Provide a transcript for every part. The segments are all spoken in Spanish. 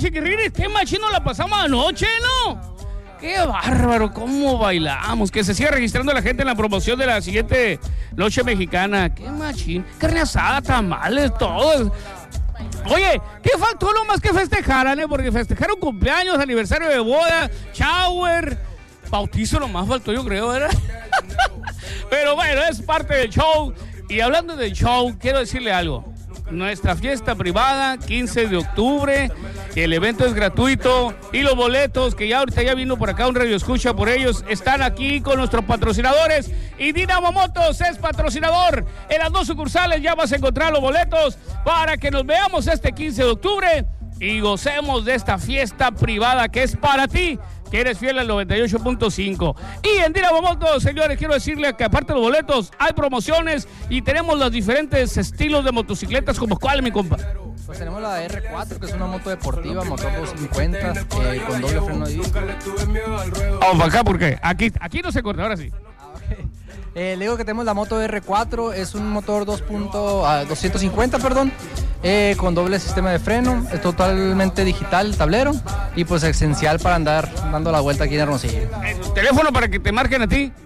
chiquirriris, qué machino la pasamos anoche, ¿no? Qué bárbaro, cómo bailamos. Que se siga registrando la gente en la promoción de la siguiente noche mexicana. Qué machín, carne asada, tamales, todo. Oye, ¿qué faltó lo más que festejaran, Porque festejaron cumpleaños, aniversario de boda, shower, bautizo nomás faltó, yo creo, ¿verdad? Pero bueno, es parte del show. Y hablando del show, quiero decirle algo. Nuestra fiesta privada, 15 de octubre, el evento es gratuito y los boletos, que ya ahorita ya vino por acá un radio escucha por ellos, están aquí con nuestros patrocinadores y Dinamo Motos es patrocinador. En las 2 sucursales ya vas a encontrar los boletos para que nos veamos este 15 de octubre y gocemos de esta fiesta privada que es para ti, que eres fiel al 98.5. Y en Dinamo Motos, señores, quiero decirle que aparte de los boletos, hay promociones y tenemos los diferentes estilos de motocicletas, como cuál, mi compa. Pues tenemos la R4, que es una moto deportiva, motor 250, con doble freno de disco. Vamos para acá, porque aquí no se corta, ahora sí. Le digo que tenemos la moto R4, es un motor 250, con doble sistema de freno, es totalmente digital el tablero y pues esencial para andar dando la vuelta aquí en Hermosillo. Teléfono para que te marquen a ti.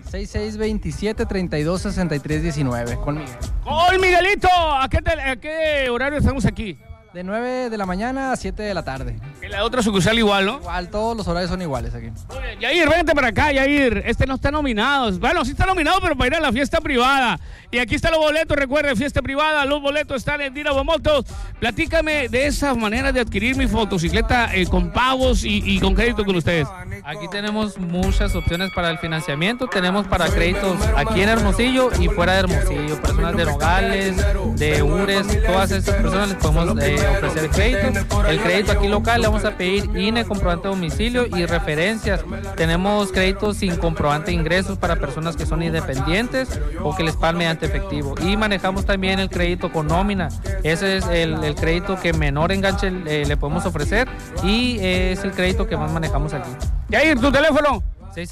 6627-326319, con Miguel. ¡Con Miguelito! ¿A qué horario estamos aquí? De 9 de la mañana a 7 de la tarde. En la otra sucursal igual, ¿no? Igual, todos los horarios son iguales aquí. Oye, Yair, vente para acá, Yair. Este no está nominado. Bueno, sí está nominado, pero para ir a la fiesta privada. Y aquí están los boletos, recuerden, fiesta privada. Los boletos están en Dinamo Motos. Platícame de esa manera de adquirir mi motocicleta con pagos y con crédito con ustedes. Aquí tenemos muchas opciones para el financiamiento. Tenemos para créditos aquí en Hermosillo y fuera de Hermosillo. Personas de Nogales, de Ures, todas estas personas les podemos ofrecer crédito. El crédito aquí local le vamos a pedir INE, comprobante de domicilio y referencias. Tenemos créditos sin comprobante de ingresos para personas que son independientes o que les pagan mediante efectivo. Y manejamos también el crédito con nómina. Ese es el crédito que menor enganche le podemos ofrecer y es el crédito que más manejamos aquí. Yair, ¿tu teléfono?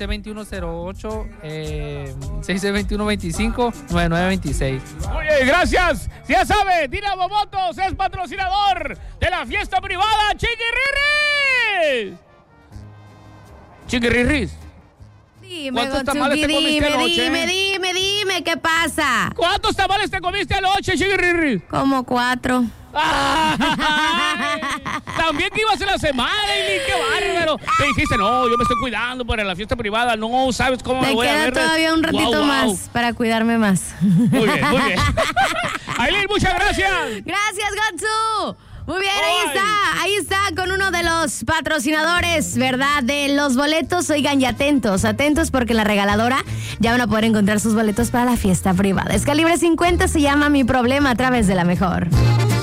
621-08-621-25-9926. Oye, gracias. Ya sabe, Dinamo Motos es patrocinador de la fiesta privada Chiquirrirris. Chiquirrirris. Dime, ¿Cuántos tamales te comiste anoche? Dime, ¿qué pasa? ¿Cuántos tamales te comiste anoche, Chiquirrirris? Como 4. ¡Ay! También que ibas en la semana, Eileen, qué bárbaro. Te dijiste, no, yo me estoy cuidando para la fiesta privada. No sabes cómo me voy a ver. Me queda todavía un ratito más para cuidarme más. Muy bien, muy bien. Eileen, muchas gracias. Gracias, Gatsu. Muy bien, ahí está, con uno de los patrocinadores, ¿verdad? De los boletos. Oigan, y atentos porque en la regaladora ya van a poder encontrar sus boletos para la fiesta privada. Es Calibre 50, se llama Mi Problema a través de La Mejor.